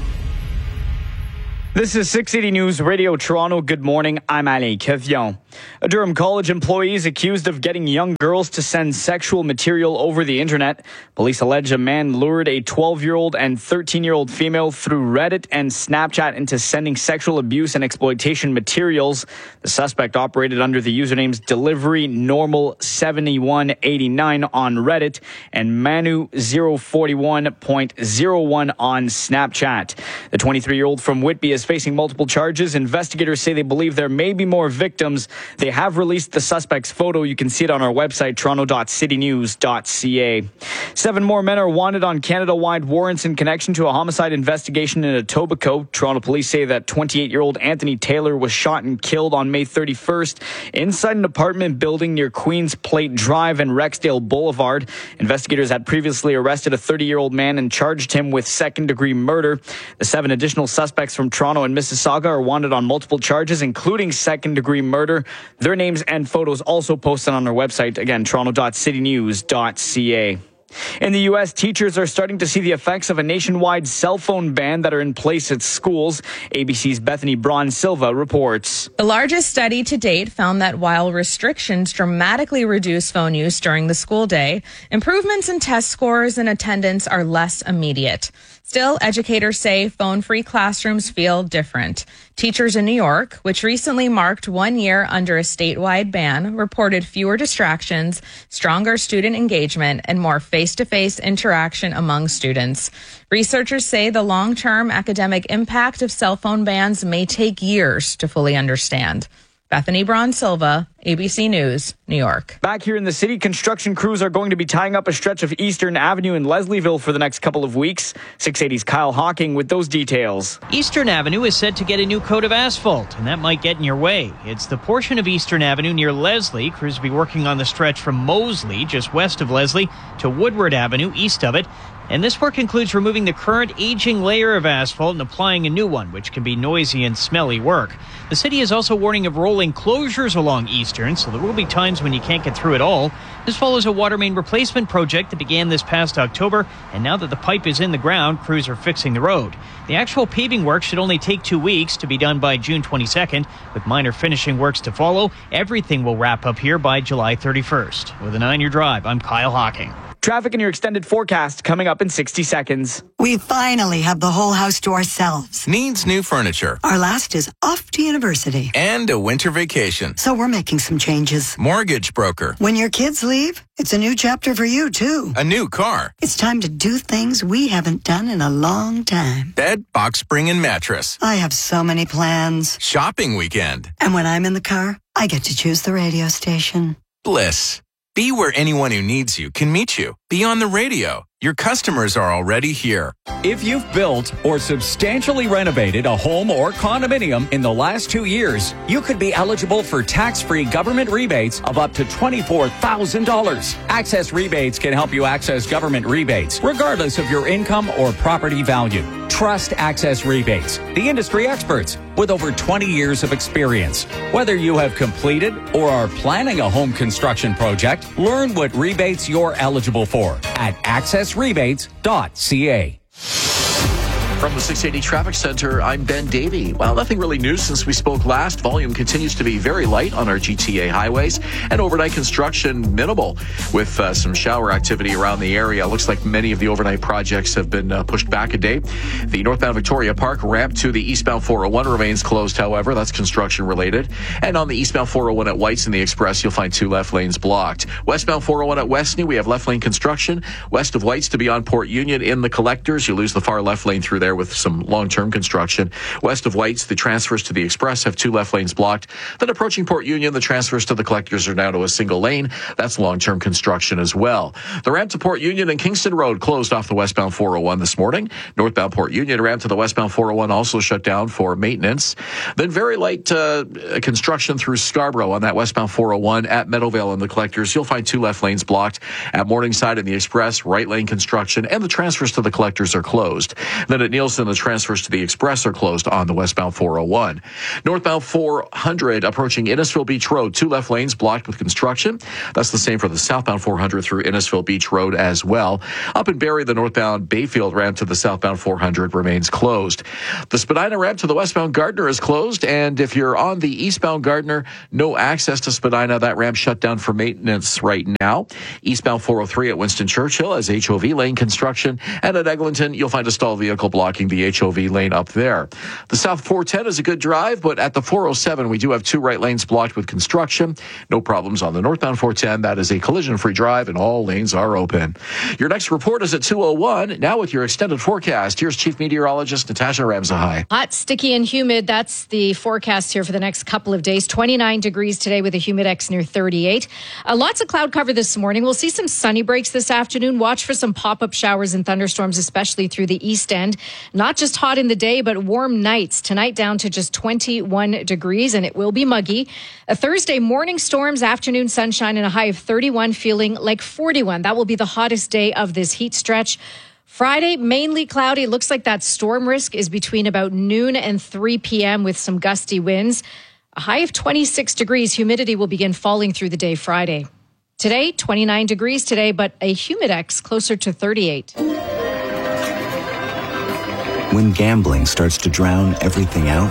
This is six eighty News Radio Toronto. Good morning. I'm Ali Kevion. A Durham College employee is accused of getting young girls to send sexual material over the internet. Police allege a man lured a twelve-year-old and thirteen-year-old female through Reddit and Snapchat into sending sexual abuse and exploitation materials. The suspect operated under the usernames Delivery Normal seventy-one eighty-nine on Reddit and Manu zero forty-one point zero one on Snapchat. The twenty-three-year-old from Whitby is facing multiple charges. Investigators say they believe there may be more victims. They have released the suspect's photo. You can see it on our website, toronto dot city news dot c a. Seven more men are wanted on Canada-wide warrants in connection to a homicide investigation in Etobicoke. Toronto police say that twenty-eight-year-old Anthony Taylor was shot and killed on May thirty-first inside an apartment building near Queens Plate Drive and Rexdale Boulevard. Investigators had previously arrested a thirty-year-old man and charged him with second-degree murder. The seven additional suspects from Toronto and Mississauga are wanted on multiple charges, including second-degree murder. Their names and photos also posted on our website. Again, toronto dot city news dot c a. In the U S, teachers are starting to see the effects of a nationwide cell phone ban that are in place at schools. A B C's Bethany Braun Silva reports. The largest study to date found that while restrictions dramatically reduce phone use during the school day, improvements in test scores and attendance are less immediate. Still, educators say phone-free classrooms feel different. Teachers in New York, which recently marked one year under a statewide ban, reported fewer distractions, stronger student engagement, and more face-to-face interaction among students. Researchers say the long-term academic impact of cell phone bans may take years to fully understand. Bethany Braun Silva, A B C News, New York. Back here in the city, construction crews are going to be tying up a stretch of Eastern Avenue in Leslieville for the next couple of weeks. six eighty's Kyle Hawking with those details. Eastern Avenue is set to get a new coat of asphalt, and that might get in your way. It's the portion of Eastern Avenue near Leslie. Crews will be working on the stretch from Moseley, just west of Leslie, to Woodward Avenue, east of it. And this work includes removing the current aging layer of asphalt and applying a new one, which can be noisy and smelly work. The city is also warning of rolling closures along Eastern, so there will be times when you can't get through at all. This follows a water main replacement project that began this past October, and now that the pipe is in the ground, crews are fixing the road. The actual paving work should only take two weeks to be done by June twenty-second, with minor finishing works to follow. Everything will wrap up here by July thirty-first. With a nine-year drive, I'm Kyle Hawking. Traffic in your extended forecast coming up in sixty seconds. We finally have the whole house to ourselves. Needs new furniture. Our last is off to university. And a winter vacation. So we're making some changes. Mortgage broker. When your kids leave, it's a new chapter for you, too. A new car. It's time to do things we haven't done in a long time. Bed, box spring, and mattress. I have so many plans. Shopping weekend. And when I'm in the car, I get to choose the radio station. Bliss. Be where anyone who needs you can meet you. Beyond the radio, your customers are already here. If you've built or substantially renovated a home or condominium in the last two years, you could be eligible for tax-free government rebates of up to twenty-four thousand dollars. Access Rebates can help you access government rebates, regardless of your income or property value. Trust Access Rebates, the industry experts with over twenty years of experience. Whether you have completed or are planning a home construction project, learn what rebates you're eligible for at access rebates dot c a. From the six eighty Traffic Center, I'm Ben Davey. Well, nothing really new since we spoke last. Volume continues to be very light on our G T A highways, and overnight construction minimal with uh, some shower activity around the area. Looks like many of the overnight projects have been uh, pushed back a day. The northbound Victoria Park ramp to the eastbound four oh one remains closed, however. That's construction related. And on the eastbound four oh one at Whites and the Express, you'll find two left lanes blocked. Westbound four oh one at Westney, we have left lane construction. West of Whites to beyond Port Union in the collectors, you lose the far left lane through there with some long-term construction. West of Whites, the transfers to the Express have two left lanes blocked. Then approaching Port Union, the transfers to the collectors are now to a single lane. That's long-term construction as well. The ramp to Port Union and Kingston Road closed off the westbound four oh one this morning. Northbound Port Union ramp to the westbound four oh one also shut down for maintenance. Then very light uh, construction through Scarborough on that westbound four oh one at Meadowvale and the collectors. You'll find two left lanes blocked. At Morningside and the Express, right lane construction and the transfers to the collectors are closed. Then at Nielsen, the transfers to the Express are closed on the westbound four oh one. Northbound four hundred approaching Innisfil Beach Road, two left lanes blocked with construction. That's the same for the southbound four hundred through Innisfil Beach Road as well. Up in Barrie, the northbound Bayfield ramp to the southbound four hundred remains closed. The Spadina ramp to the westbound Gardner is closed, and if you're on the eastbound Gardner, no access to Spadina. That ramp shut down for maintenance right now. Eastbound four oh three at Winston Churchill has H O V lane construction, and at Eglinton, you'll find a stalled vehicle blocking the H O V lane up there. The South four ten is a good drive, but at the four oh seven, we do have two right lanes blocked with construction. No problems on the northbound four ten. That is a collision-free drive, and all lanes are open. Your next report is at two oh one. Now with your extended forecast, here's Chief Meteorologist Natasha Ramsahai. Hot, sticky, and humid. That's the forecast here for the next couple of days. twenty-nine degrees today with a humidex near thirty-eight. Uh, lots of cloud cover this morning. We'll see some sunny breaks this afternoon. Watch for some pop-up showers and thunderstorms, especially through the east end. Not just hot in the day, but warm nights. Tonight down to just twenty-one degrees, and it will be muggy. A Thursday, morning storms, afternoon sunshine, and a high of thirty-one, feeling like forty-one. That will be the hottest day of this heat stretch. Friday, mainly cloudy. Looks like that storm risk is between about noon and three p.m. with some gusty winds. A high of twenty-six degrees. Humidity will begin falling through the day Friday. Today, twenty-nine degrees today, but a humidex closer to thirty-eight. When gambling starts to drown everything out,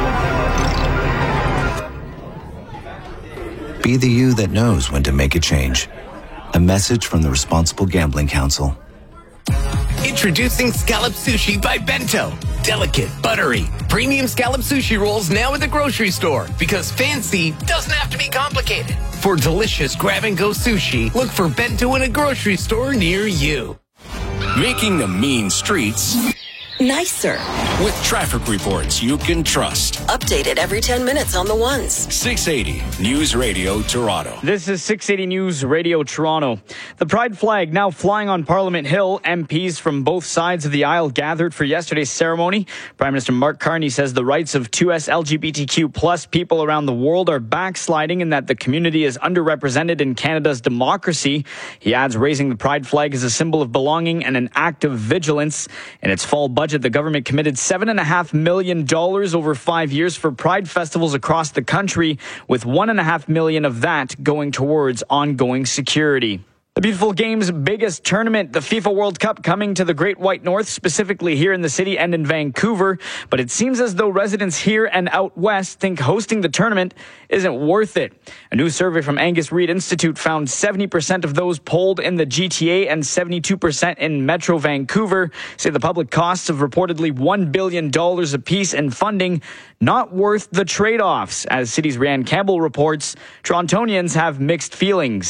be the you that knows when to make a change. A message from the Responsible Gambling Council. Introducing Scallop Sushi by Bento. Delicate, buttery, premium scallop sushi rolls now at the grocery store, because fancy doesn't have to be complicated. For delicious grab-and-go sushi, look for Bento in a grocery store near you. Making the mean streets nicer with traffic reports you can trust. Updated every ten minutes on the ones. six eighty News Radio Toronto. This is six eighty News Radio Toronto. The Pride flag now flying on Parliament Hill. M Ps from both sides of the aisle gathered for yesterday's ceremony. Prime Minister Mark Carney says the rights of two S L G B T Q plus people around the world are backsliding and that the community is underrepresented in Canada's democracy. He adds raising the Pride flag is a symbol of belonging and an act of vigilance. In its fall budget, the government committed seven point five million dollars over five years for Pride festivals across the country, with one point five million dollars of that going towards ongoing security. The Beautiful Game's biggest tournament, the FIFA World Cup, coming to the Great White North, specifically here in the city and in Vancouver. But it seems as though residents here and out west think hosting the tournament isn't worth it. A new survey from Angus Reid Institute found seventy percent of those polled in the G T A and seventy-two percent in Metro Vancouver say the public costs of reportedly one billion dollars apiece in funding not worth the trade-offs. As City's Ryan Campbell reports, Torontonians have mixed feelings.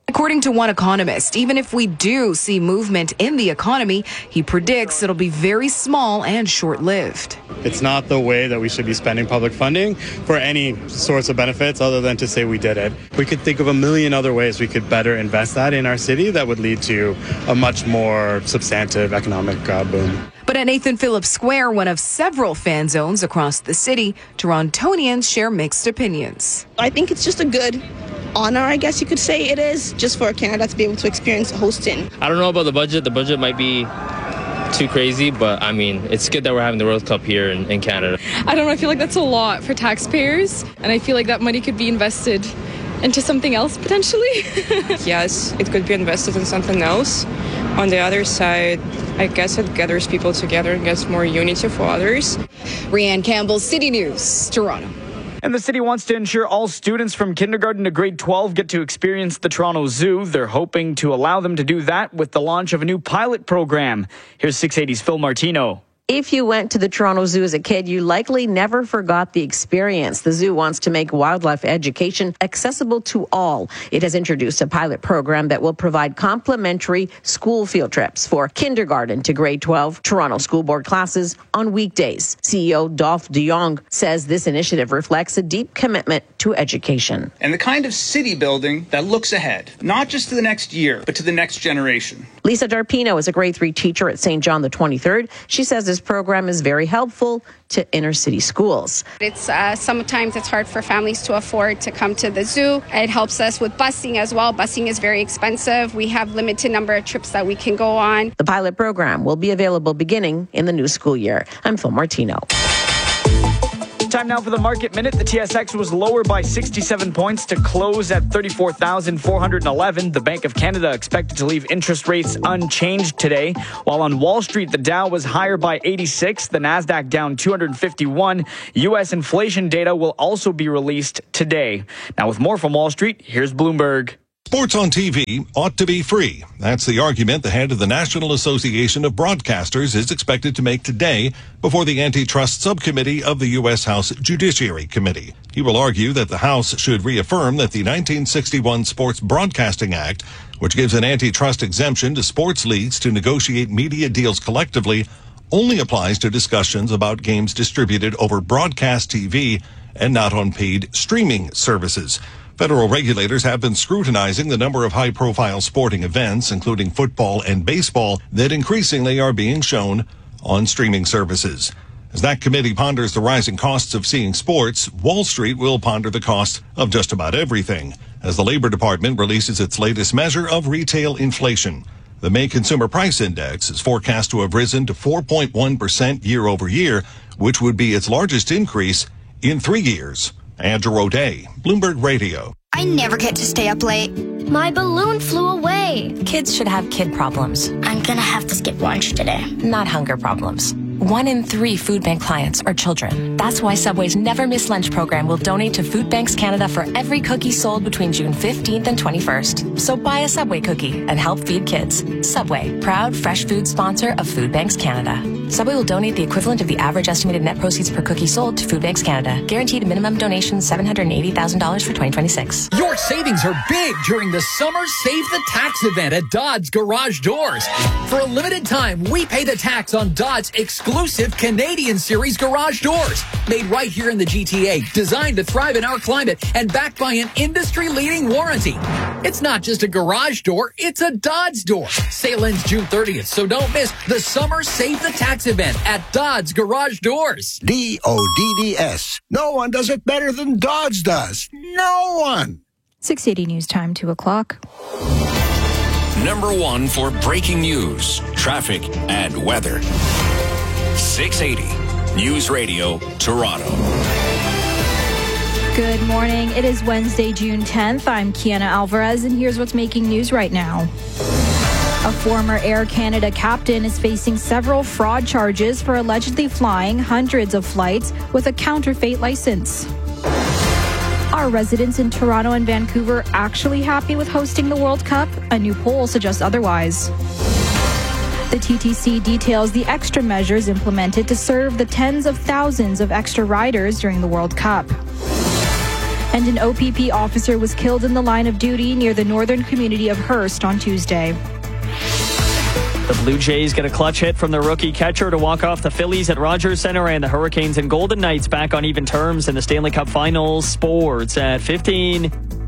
According to one economist, even if we do see movement in the economy, he predicts it'll be very small and short-lived. It's not the way that we should be spending public funding for any sorts of benefits other than to say we did it. We could think of a million other ways we could better invest that in our city that would lead to a much more substantive economic uh, boom. But at Nathan Phillips Square, one of several fan zones across the city, Torontonians share mixed opinions. I think it's just a good honor, I guess you could say it is, just for Canada to be able to experience hosting. I don't know about the budget. The budget might be too crazy, but I mean, it's good that we're having the World Cup here in, in Canada. I don't know. I feel like that's a lot for taxpayers, and I feel like that money could be invested into something else potentially. Yes, it could be invested in something else. On the other side, I guess it gathers people together and gets more unity for others. Rianne Campbell, City News, Toronto. And the city wants to ensure all students from kindergarten to grade twelve get to experience the Toronto Zoo. They're hoping to allow them to do that with the launch of a new pilot program. Here's six eighty's Phil Martino. If you went to the Toronto Zoo as a kid, you likely never forgot the experience. The zoo wants to make wildlife education accessible to all. It has introduced a pilot program that will provide complimentary school field trips for kindergarten to grade twelve Toronto School Board classes on weekdays. C E O Dolph de Jong says this initiative reflects a deep commitment to education. And the kind of city building that looks ahead, not just to the next year, but to the next generation. Lisa Darpino is a grade three teacher at Saint John the twenty-third. She says this program is very helpful to inner city schools. It's uh, sometimes it's hard for families to afford to come to the zoo. It helps us with busing as well. Busing is very expensive. We have limited number of trips that we can go on. The pilot program will be available beginning in the new school year. I'm Phil Martino. Time now for the Market Minute. The T S X was lower by sixty-seven points to close at thirty-four thousand four hundred eleven. The Bank of Canada expected to leave interest rates unchanged today. While on Wall Street, the Dow was higher by eighty-six, the Nasdaq down two hundred fifty-one. U S inflation data will also be released today. Now with more from Wall Street, here's Bloomberg. Sports on T V ought to be free. That's the argument the head of the National Association of Broadcasters is expected to make today before the Antitrust Subcommittee of the U S House Judiciary Committee. He will argue that the House should reaffirm that the nineteen sixty-one Sports Broadcasting Act, which gives an antitrust exemption to sports leagues to negotiate media deals collectively, only applies to discussions about games distributed over broadcast T V and not on paid streaming services. Federal regulators have been scrutinizing the number of high-profile sporting events, including football and baseball, that increasingly are being shown on streaming services. As that committee ponders the rising costs of seeing sports, Wall Street will ponder the cost of just about everything, as the Labor Department releases its latest measure of retail inflation. The May Consumer Price Index is forecast to have risen to four point one percent year over year, which would be its largest increase in three years. Andrew O'Day, Bloomberg Radio. I never get to stay up late. My balloon flew away. Kids should have kid problems. I'm gonna have to skip lunch today. Not hunger problems. One in three food bank clients are children. That's why Subway's Never Miss Lunch program will donate to Food Banks Canada for every cookie sold between June fifteenth and twenty-first. So buy a Subway cookie and help feed kids. Subway, proud fresh food sponsor of Food Banks Canada. Subway will donate the equivalent of the average estimated net proceeds per cookie sold to Food Banks Canada. Guaranteed minimum donation seven hundred eighty thousand dollars for twenty twenty-six. Your savings are big during the Summer Save the Tax event at Dodds Garage Doors. For a limited time, we pay the tax on Dodds exclusive Canadian Series garage doors. Made right here in the G T A, designed to thrive in our climate, and backed by an industry-leading warranty. It's not just a garage door, it's a Dodds door. Sale ends June thirtieth, so don't miss the Summer Save the Tax event at Dodds Garage Doors. D O D D S. No one does it better than Dodds does. No one. six eighty News Time, two o'clock. Number one for breaking news, traffic, and weather. six eighty News Radio, Toronto. Good morning. It is Wednesday, June tenth. I'm Kiana Alvarez, and here's what's making news right now. A former Air Canada captain is facing several fraud charges for allegedly flying hundreds of flights with a counterfeit license. Are residents in Toronto and Vancouver actually happy with hosting the World Cup? A new poll suggests otherwise. The T T C details the extra measures implemented to serve the tens of thousands of extra riders during the World Cup. And an O P P officer was killed in the line of duty near the northern community of Hearst on Tuesday. The Blue Jays get a clutch hit from their rookie catcher to walk off the Phillies at Rogers Center, and the Hurricanes and Golden Knights back on even terms in the Stanley Cup Finals. Sports at fifteen.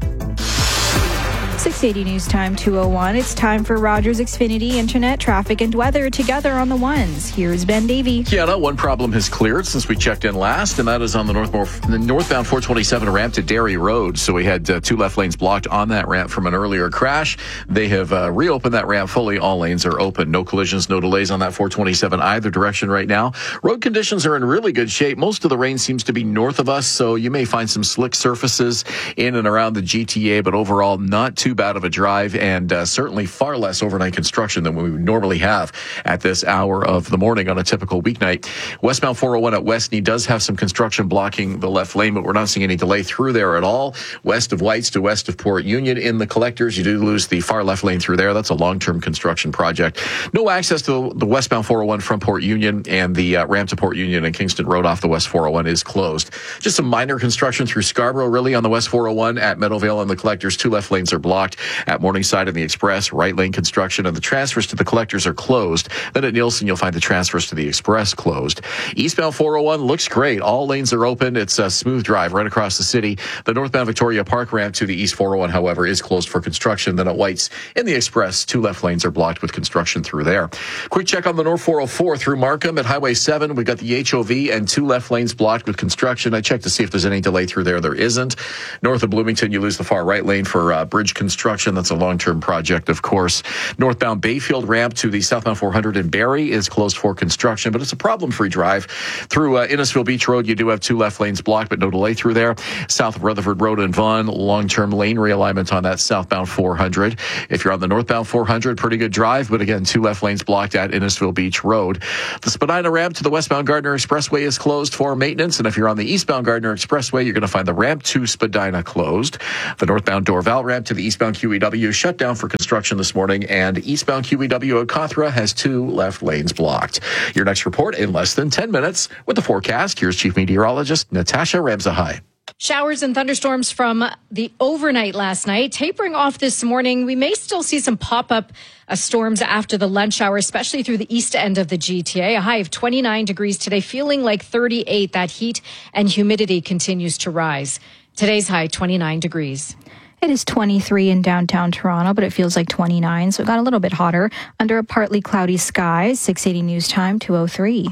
six eighty News Time two oh one. It's time for Rogers Xfinity Internet, Traffic, and Weather together on the ones. Here's Ben Davey. Kiana, one problem has cleared since we checked in last, and that is on the, north, the northbound four twenty-seven ramp to Derry Road. So we had uh, two left lanes blocked on that ramp from an earlier crash. They have uh, reopened that ramp fully. All lanes are open. No collisions, no delays on that four twenty-seven either direction right now. Road conditions are in really good shape. Most of the rain seems to be north of us, so you may find some slick surfaces in and around the G T A, but overall not too bad of a drive, and uh, certainly far less overnight construction than we would normally have at this hour of the morning on a typical weeknight. Westbound four oh one at Westney does have some construction blocking the left lane, but we're not seeing any delay through there at all. West of Whites to west of Port Union in the collectors, you do lose the far left lane through there. That's a long-term construction project. No access to the westbound four oh one from Port Union, and the uh, ramp to Port Union and Kingston Road off the West four oh one is closed. Just some minor construction through Scarborough, really, on the West four oh one at Meadowvale and the collectors. Two left lanes are blocked. At Morningside and the Express, right lane construction, and the transfers to the collectors are closed. Then at Nielsen, you'll find the transfers to the Express closed. Eastbound four oh one looks great. All lanes are open. It's a smooth drive right across the city. The northbound Victoria Park ramp to the East four oh one, however, is closed for construction. Then at White's in the Express, two left lanes are blocked with construction through there. Quick check on the North four oh four through Markham at Highway seven. We got the H O V and two left lanes blocked with construction. I checked to see if there's any delay through there. There isn't. North of Bloomington, you lose the far right lane for uh, bridge construction. That's a long-term project, of course. Northbound Bayfield ramp to the southbound four hundred in Barrie is closed for construction, but it's a problem-free drive. Through uh, Innisfil Beach Road, you do have two left lanes blocked, but no delay through there. South of Rutherford Road and Vaughan, long-term lane realignment on that southbound four hundred. If you're on the northbound four hundred, pretty good drive, but again, two left lanes blocked at Innisfil Beach Road. The Spadina ramp to the westbound Gardner Expressway is closed for maintenance, and if you're on the eastbound Gardner Expressway, you're going to find the ramp to Spadina closed. The northbound Dorval ramp to the eastbound Q E W shut down for construction this morning, and eastbound Q E W at Cawthra has two left lanes blocked. Your next report in less than ten minutes with the forecast. Here's Chief Meteorologist Natasha Ramsahai. Showers and thunderstorms from the overnight last night, tapering off this morning. We may still see some pop-up uh, storms after the lunch hour, especially through the east end of the G T A. A high of twenty-nine degrees today, feeling like thirty-eight. That heat and humidity continues to rise. Today's high, twenty-nine degrees. It is twenty-three in downtown Toronto, but it feels like twenty-nine, so it got a little bit hotter under a partly cloudy sky. six eighty News Time, two oh three.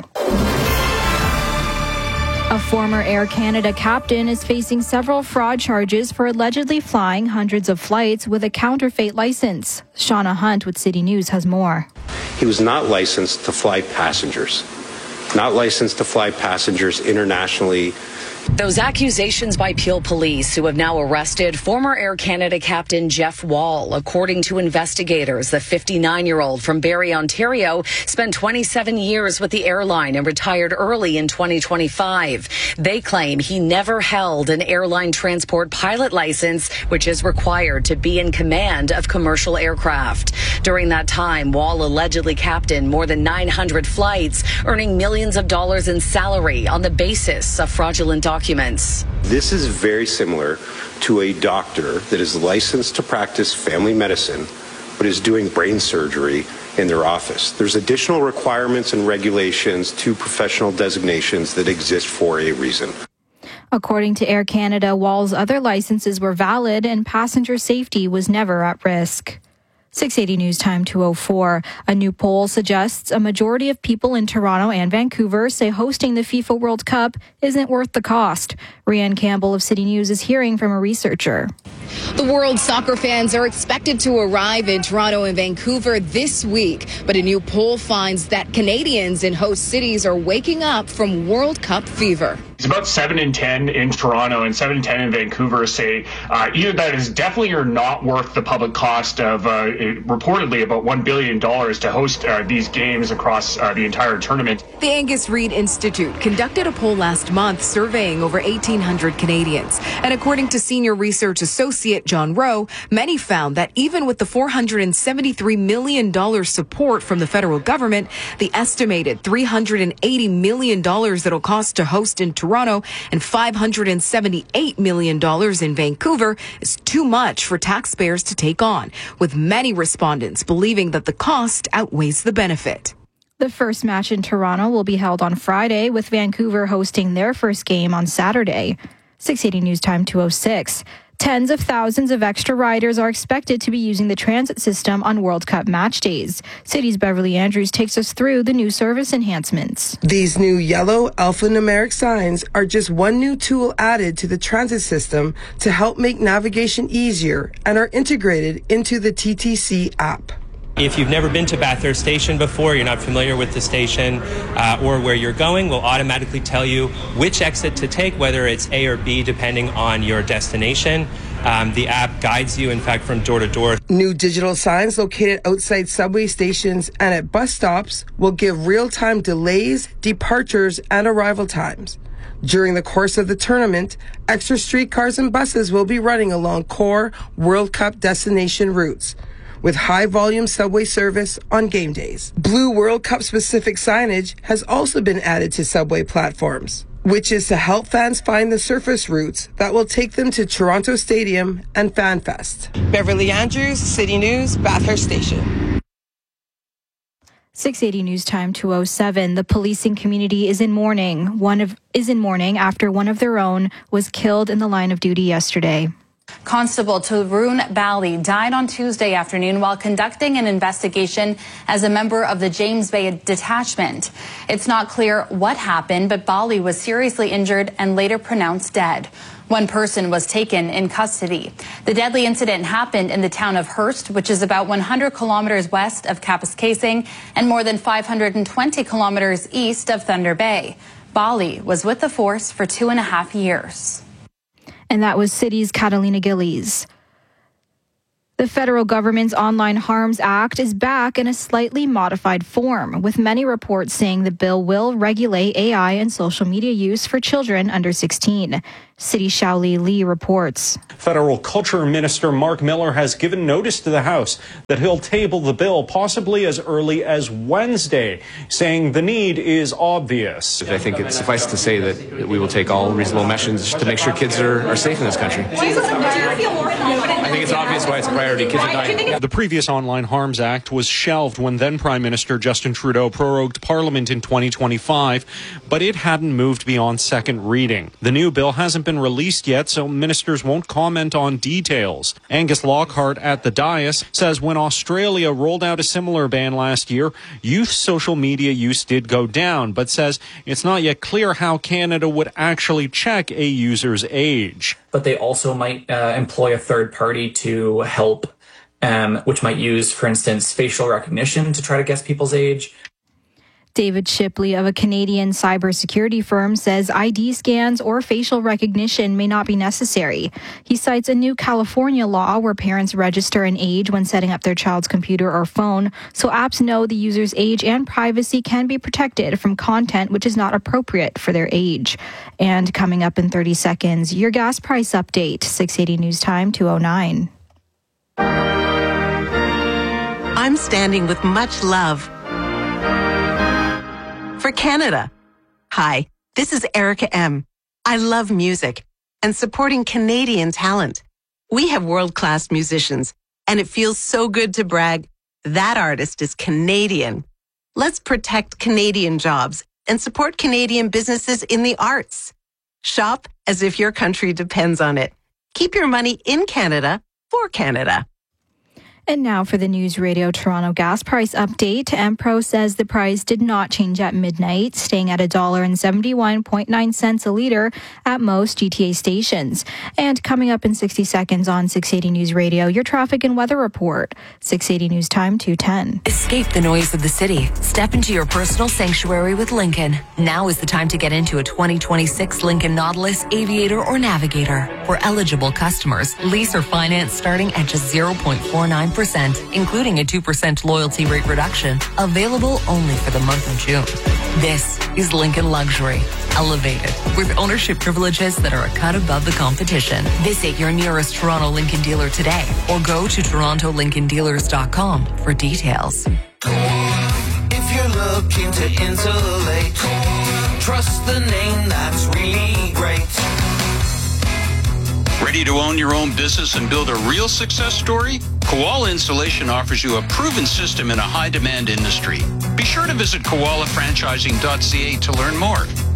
A former Air Canada captain is facing several fraud charges for allegedly flying hundreds of flights with a counterfeit license. Shauna Hunt with City News has more. He was not licensed to fly passengers, not licensed to fly passengers internationally. Those accusations by Peel Police, who have now arrested former Air Canada captain Jeff Wall. According to investigators, the fifty-nine-year-old from Barrie, Ontario, spent twenty-seven years with the airline and retired early in twenty twenty-five. They claim he never held an airline transport pilot license, which is required to be in command of commercial aircraft. During that time, Wall allegedly captained more than nine hundred flights, earning millions of dollars in salary on the basis of fraudulent documents. documents. This is very similar to a doctor that is licensed to practice family medicine, but is doing brain surgery in their office. There's additional requirements and regulations to professional designations that exist for a reason. According to Air Canada, Wall's other licenses were valid and passenger safety was never at risk. six eighty News Time two oh four. A new poll suggests a majority of people in Toronto and Vancouver say hosting the FIFA World Cup isn't worth the cost. Rianne Campbell of City News is hearing from a researcher. The world's soccer fans are expected to arrive in Toronto and Vancouver this week, but a new poll finds that Canadians in host cities are waking up from World Cup fever. It's about seven in ten in Toronto and seven in ten in Vancouver say uh, either that is definitely or not worth the public cost of uh, reportedly about one billion dollars to host uh, these games across uh, the entire tournament. The Angus Reid Institute conducted a poll last month surveying over eighteen hundred Canadians. And according to senior research associate John Rowe, many found that even with the four hundred seventy-three million dollars support from the federal government, the estimated three hundred eighty million dollars that'll cost to host in Toronto Toronto and five hundred seventy-eight million dollars in Vancouver is too much for taxpayers to take on, with many respondents believing that the cost outweighs the benefit. The first match in Toronto will be held on Friday, with Vancouver hosting their first game on Saturday. six eighty News Time two oh six. Tens of thousands of extra riders are expected to be using the transit system on World Cup match days. City's Beverly Andrews takes us through the new service enhancements. These new yellow alphanumeric signs are just one new tool added to the transit system to help make navigation easier and are integrated into the T T C app. If you've never been to Bathurst Station before, you're not familiar with the station uh, or where you're going, we'll automatically tell you which exit to take, whether it's A or B, depending on your destination. Um, the app guides you, in fact, from door to door. New digital signs located outside subway stations and at bus stops will give real-time delays, departures, and arrival times. During the course of the tournament, extra streetcars and buses will be running along core World Cup destination routes, with high-volume subway service on game days. Blue World Cup-specific signage has also been added to subway platforms, which is to help fans find the surface routes that will take them to Toronto Stadium and FanFest. Beverly Andrews, City News, Bathurst Station. six eighty News Time two oh seven. The policing community is in mourning. One of is in mourning after one of their own was killed in the line of duty yesterday. Constable Tarun Bali died on Tuesday afternoon while conducting an investigation as a member of the James Bay detachment. It's not clear what happened, but Bali was seriously injured and later pronounced dead. One person was taken in custody. The deadly incident happened in the town of Hearst, which is about one hundred kilometers west of Kapuskasing and more than five hundred twenty kilometers east of Thunder Bay. Bali was with the force for two and a half years. And that was City's Catalina Gillies. The federal government's Online Harms Act is back in a slightly modified form, with many reports saying the bill will regulate A I and social media use for children under sixteen. City Xiaoli Lee reports. Federal Culture Minister Mark Miller has given notice to the House that he'll table the bill possibly as early as Wednesday, saying the need is obvious. I think it's suffice to say that we will take all reasonable measures to make sure kids are, are safe in this country. I think it's obvious why it's a priority. Kids are dying. The previous Online Harms Act was shelved when then Prime Minister Justin Trudeau prorogued Parliament in twenty twenty-five, but it hadn't moved beyond second reading. The new bill hasn't been released yet, so ministers won't comment on details. Angus Lockhart at the dais says when Australia rolled out a similar ban last year, youth social media use did go down, but says it's not yet clear how Canada would actually check a user's age. But they also might uh, employ a third party to help, um, which might use, for instance, facial recognition to try to guess people's age. David Shipley of a Canadian cybersecurity firm says I D scans or facial recognition may not be necessary. He cites a new California law where parents register an age when setting up their child's computer or phone, so apps know the user's age and privacy can be protected from content which is not appropriate for their age. And coming up in thirty seconds, your gas price update, six eighty News Time two oh nine. I'm standing with much love for Canada. Hi, this is Erica M. I love music and supporting Canadian talent. We have world-class musicians, and it feels so good to brag, that artist is Canadian. Let's protect Canadian jobs and support Canadian businesses in the arts. Shop as if your country depends on it. Keep your money in Canada for Canada. And now for the News Radio Toronto gas price update. Empro says the price did not change at midnight, staying at one dollar seventy-one point nine cents a litre at most G T A stations. And coming up in sixty seconds on six eighty News Radio, your traffic and weather report. six eighty News Time two ten. Escape the noise of the city. Step into your personal sanctuary with Lincoln. Now is the time to get into a twenty twenty-six Lincoln Nautilus, Aviator, or Navigator. For eligible customers, lease or finance starting at just zero point four nine percent, including a two percent loyalty rate reduction, available only for the month of June. This is Lincoln Luxury, elevated, with ownership privileges that are a cut above the competition. Visit your nearest Toronto Lincoln dealer today or go to toronto lincoln dealers dot com for details. If you're looking to insulate, trust the name, that's really great. Ready to own your own business and build a real success story? Koala Installation offers you a proven system in a high-demand industry. Be sure to visit koala franchising dot c a to learn more.